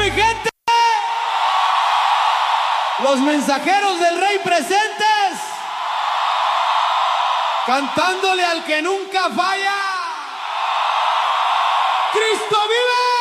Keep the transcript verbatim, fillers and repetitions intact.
mi gente. Los mensajeros del rey presentes. Cantándole al que nunca falla. ¡Cristo vive!